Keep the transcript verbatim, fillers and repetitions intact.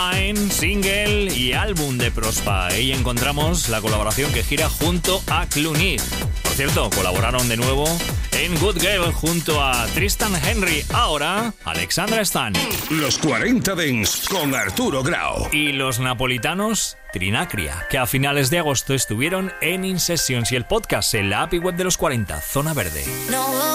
Single y álbum de Prospa. Ahí encontramos la colaboración que gira junto a Clooney. Por cierto, colaboraron de nuevo en Good Girl junto a Tristan Henry. Ahora, Alexandra Stan. Los cuarenta Dance con Arturo Grau. Y los napolitanos Trinacria, que a finales de agosto estuvieron en In Sessions, y el podcast en la app y web de los cuarenta, Zona Verde. No.